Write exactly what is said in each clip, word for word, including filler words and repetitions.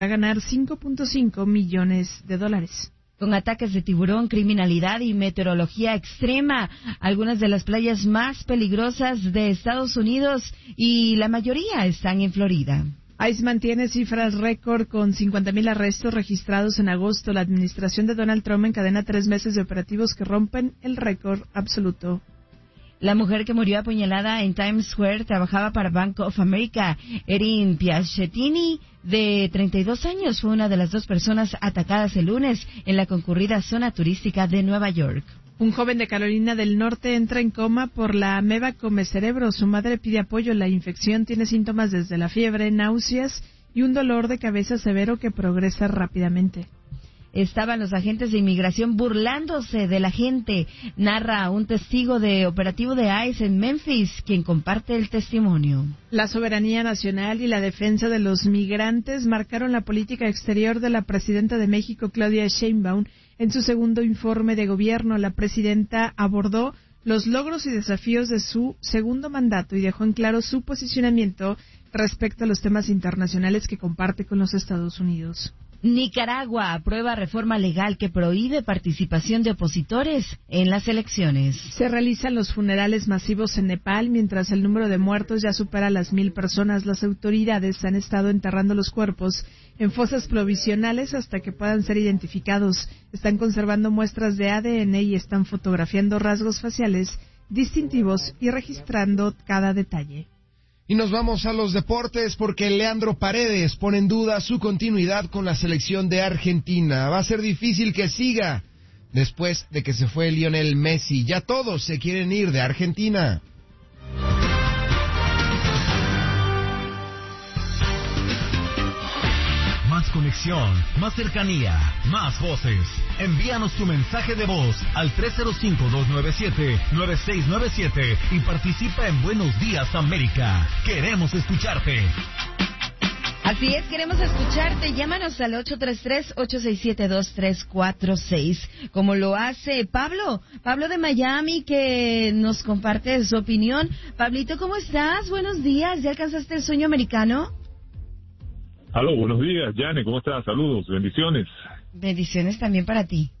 a ganar cinco punto cinco millones de dólares. Con ataques de tiburón, criminalidad y meteorología extrema, algunas de las playas más peligrosas de Estados Unidos y la mayoría están en Florida. ICE mantiene cifras récord con cincuenta mil arrestos registrados en agosto. La administración de Donald Trump encadena tres meses de operativos que rompen el récord absoluto. La mujer que murió apuñalada en Times Square trabajaba para Bank of America. Erin Piacettini, de treinta y dos años, fue una de las dos personas atacadas el lunes en la concurrida zona turística de Nueva York. Un joven de Carolina del Norte entra en coma por la ameba come cerebro. Su madre pide apoyo. La infección tiene síntomas desde la fiebre, náuseas y un dolor de cabeza severo que progresa rápidamente. Estaban los agentes de inmigración burlándose de la gente, narra un testigo de operativo de ICE en Memphis, quien comparte el testimonio. La soberanía nacional y la defensa de los migrantes marcaron la política exterior de la presidenta de México, Claudia Sheinbaum. En su segundo informe de gobierno, la presidenta abordó los logros y desafíos de su segundo mandato y dejó en claro su posicionamiento respecto a los temas internacionales que comparte con los Estados Unidos. Nicaragua aprueba reforma legal que prohíbe participación de opositores en las elecciones. Se realizan los funerales masivos en Nepal, mientras el número de muertos ya supera las mil personas. Las autoridades han estado enterrando los cuerpos en fosas provisionales hasta que puedan ser identificados. Están conservando muestras de A D N y están fotografiando rasgos faciales distintivos y registrando cada detalle. Y nos vamos a los deportes porque Leandro Paredes pone en duda su continuidad con la selección de Argentina. Va a ser difícil que siga después de que se fue Lionel Messi. Ya todos se quieren ir de Argentina. Más conexión, más cercanía, más voces. Envíanos tu mensaje de voz al tres cero cinco, dos nueve siete, nueve seis nueve siete y participa en Buenos Días América. Queremos escucharte. Así es, queremos escucharte. Llámanos al ocho tres tres, ocho seis siete, dos tres cuatro seis, como lo hace Pablo. Pablo de Miami, que nos comparte su opinión. Pablito, ¿cómo estás? Buenos días. ¿Ya alcanzaste el sueño americano? Aló, buenos días, Yane, ¿cómo estás? Saludos, bendiciones. Bendiciones también para ti.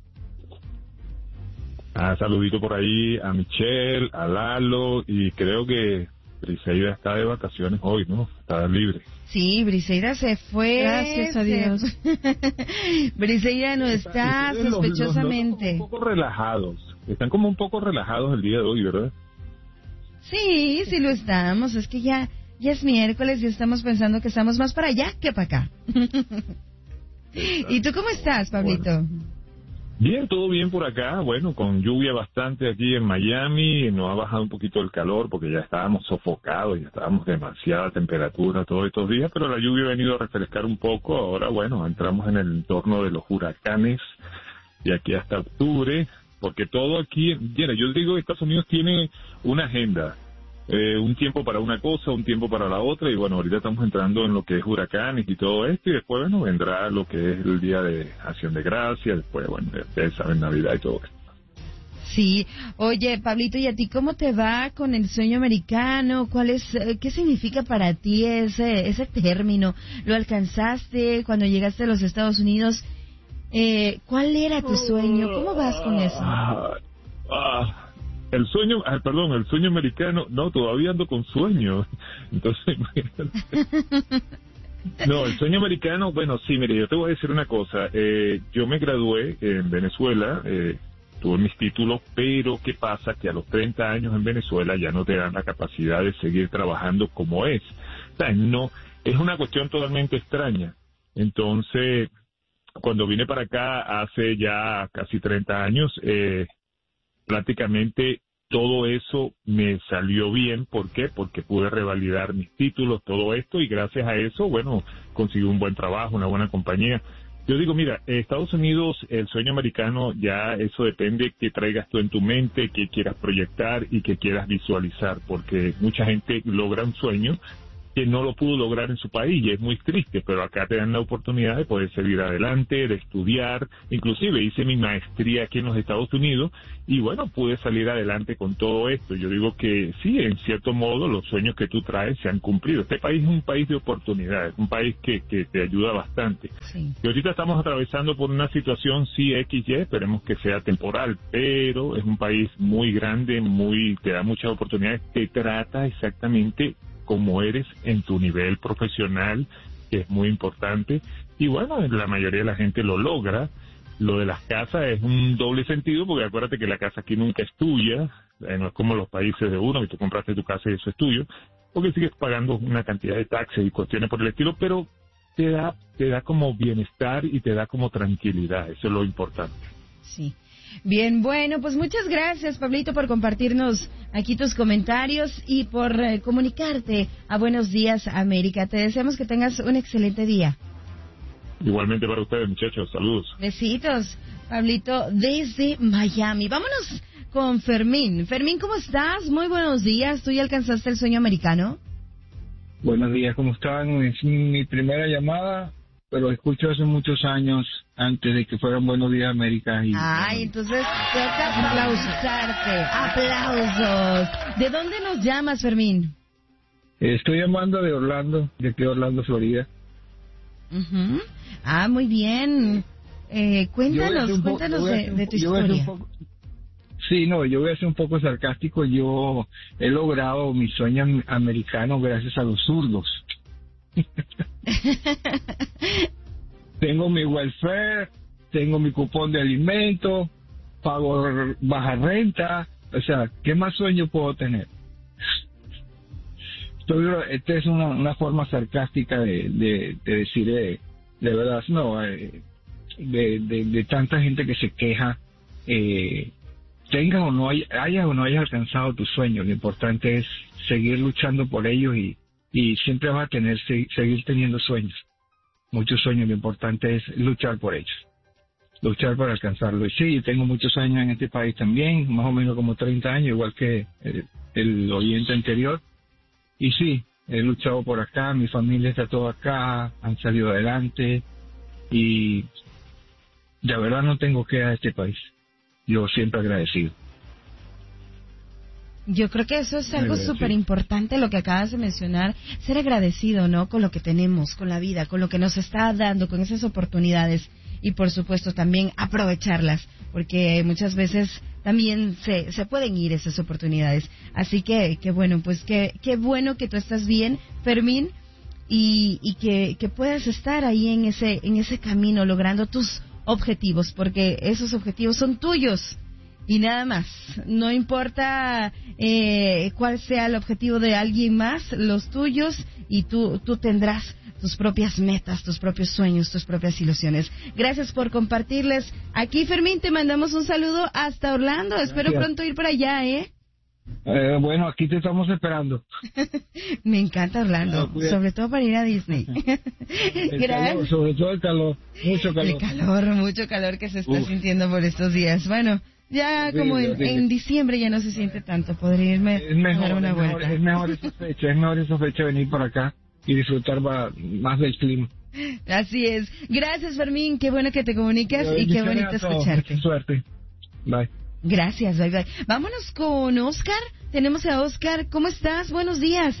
Ah, saludito por ahí a Michelle, a Lalo, y creo que Briseida está de vacaciones hoy, ¿no? Está libre. Sí, Briseida se fue. Gracias a Dios. Briseida no está, Los- los- sospechosamente. los noto un poco relajados, están como un poco relajados el día de hoy, ¿verdad? Sí, sí lo estamos. Es que ya, ya es miércoles y estamos pensando que estamos más para allá que para acá. ¿Y tú cómo estás, Pablito? Bueno. Bien, todo bien por acá, bueno, con lluvia bastante aquí en Miami, nos ha bajado un poquito el calor porque ya estábamos sofocados, ya estábamos demasiada temperatura todos estos días, pero la lluvia ha venido a refrescar un poco, ahora bueno, entramos en el entorno de los huracanes y aquí hasta octubre, porque todo aquí, mira, yo digo que Estados Unidos tiene una agenda, eh, un tiempo para una cosa, un tiempo para la otra, y bueno, ahorita estamos entrando en lo que es huracanes y todo esto, y después, bueno, vendrá lo que es el Día de Acción de Gracias, después, bueno, ustedes saben, Navidad y todo esto. Sí. Oye, Pablito, ¿y a ti cómo te va con el sueño americano? ¿Cuál es, eh, qué significa para ti ese, ese término? ¿Lo alcanzaste cuando llegaste a los Estados Unidos? Eh, ¿Cuál era tu sueño? ¿Cómo vas con eso? Ah, ah, el sueño, ah, perdón, el sueño americano, no, todavía ando con sueño. Entonces, no, el sueño americano, bueno, sí, mire, yo te voy a decir una cosa. Eh, yo me gradué en Venezuela, eh, tuve mis títulos, pero ¿qué pasa? Que a los treinta años en Venezuela ya no te dan la capacidad de seguir trabajando como es. O sea, no, es una cuestión totalmente extraña. Entonces, cuando vine para acá hace ya casi treinta años, eh, prácticamente todo eso me salió bien. ¿Por qué? Porque pude revalidar mis títulos, todo esto, y gracias a eso, bueno, conseguí un buen trabajo, una buena compañía. Yo digo, mira, Estados Unidos, el sueño americano, ya eso depende que traigas tú en tu mente, que quieras proyectar y que quieras visualizar, porque mucha gente logra un sueño, que no lo pudo lograr en su país, y es muy triste, pero acá te dan la oportunidad de poder seguir adelante, de estudiar. Inclusive hice mi maestría aquí en los Estados Unidos y bueno, pude salir adelante con todo esto. Yo digo que sí, en cierto modo los sueños que tú traes se han cumplido. Este país es un país de oportunidades, un país que, que te ayuda bastante. Sí. Y ahorita estamos atravesando por una situación sí X Y, esperemos que sea temporal, pero es un país muy grande, muy te da muchas oportunidades, te trata exactamente como eres en tu nivel profesional, que es muy importante, y bueno, la mayoría de la gente lo logra. Lo de las casas es un doble sentido, porque acuérdate que la casa aquí nunca es tuya, eh, no es como los países de uno, que tú compraste tu casa y eso es tuyo, porque sigues pagando una cantidad de taxes y cuestiones por el estilo, pero te da, te da como bienestar y te da como tranquilidad, eso es lo importante. Sí. Bien, bueno, pues muchas gracias, Pablito, por compartirnos aquí tus comentarios y por eh, comunicarte a Buenos Días, América. Te deseamos que tengas un excelente día. Igualmente para ustedes, muchachos, saludos. Besitos, Pablito, desde Miami. Vámonos con Fermín. Fermín, ¿cómo estás? Muy buenos días. ¿Tú ya alcanzaste el sueño americano? Buenos días, ¿cómo están? Es mi primera llamada, pero escucho hace muchos años, antes de que fueran Buenos Días América. Y, Ay, entonces toca aplausarte. Aplausos. ¿De dónde nos llamas, Fermín? Estoy llamando de Orlando, de aquí de Orlando, Florida. Uh-huh. Ah, muy bien. Eh, cuéntanos, po- cuéntanos de, de tu historia. Poco, sí, no, yo voy a ser un poco sarcástico. Yo he logrado mi sueño americano gracias a los zurdos. Tengo mi welfare, tengo mi cupón de alimento, pago baja renta, o sea, ¿qué más sueño puedo tener? Esta es una, una forma sarcástica de, de, de decir, de, de verdad, no, de, de, de tanta gente que se queja, eh, tengas o no hay, hayas o no hayas alcanzado tus sueños, lo importante es seguir luchando por ellos y, y siempre vas a tener, seguir teniendo sueños, muchos sueños, lo importante es luchar por ellos, luchar para alcanzarlo. Y sí, tengo muchos años en este país también, más o menos como treinta años, igual que el, el oyente anterior. Y sí, he luchado por acá, mi familia está toda acá, han salido adelante y de verdad no tengo que ir a este país. Yo siempre agradecido. Yo creo que eso es algo súper importante lo que acabas de mencionar, ser agradecido, ¿no? Con lo que tenemos, con la vida, con lo que nos está dando, con esas oportunidades y por supuesto también aprovecharlas, porque muchas veces también se, se pueden ir esas oportunidades. Así que, que bueno, pues que, qué bueno que tú estás bien, Fermín, y, y que, que puedas estar ahí en ese, en ese camino logrando tus objetivos, porque esos objetivos son tuyos. Y nada más, no importa eh, cuál sea el objetivo de alguien más, los tuyos, y tú, tú tendrás tus propias metas, tus propios sueños, tus propias ilusiones. Gracias por compartirles. Aquí, Fermín, te mandamos un saludo hasta Orlando. Gracias. Espero pronto ir para allá, ¿eh? Eh, bueno, aquí te estamos esperando. Me encanta Orlando, No, sobre todo para ir a Disney. El calor, sobre todo el calor, mucho calor. El calor, mucho calor que se está Uf. sintiendo por estos días. Bueno, ya como en, en diciembre ya no se siente tanto, podría irme Es mejor, a dar una es mejor, vuelta. es mejor esa fecha, es mejor esa fecha venir para acá y disfrutar va- más del clima. Así es. Gracias, Fermín, qué bueno que te comunicas y qué Bendiciones bonito a todos, escucharte. mucha suerte. Bye. Gracias, bye bye. Vámonos con Oscar. Tenemos a Oscar. ¿Cómo estás? Buenos días.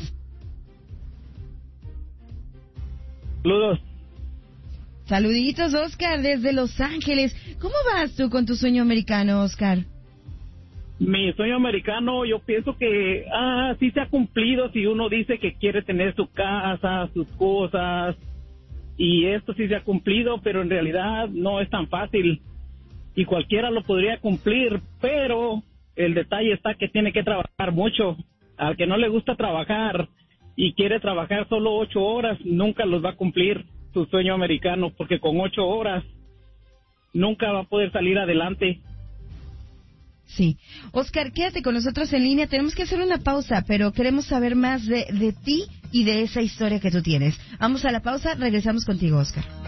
Saludos. Saluditos, Oscar, desde Los Ángeles. ¿Cómo vas tú con tu sueño americano, Oscar? Mi sueño americano, yo pienso que ah, sí se ha cumplido si uno dice que quiere tener su casa, sus cosas, y esto sí se ha cumplido, pero en realidad no es tan fácil y cualquiera lo podría cumplir, pero el detalle está que tiene que trabajar mucho. Al que no le gusta trabajar y quiere trabajar solo ocho horas, nunca los va a cumplir su sueño americano, porque con ocho horas nunca va a poder salir adelante. Sí. Oscar, quédate con nosotros en línea. Tenemos que hacer una pausa, pero queremos saber más de, de ti y de esa historia que tú tienes. Vamos a la pausa, regresamos contigo, Oscar.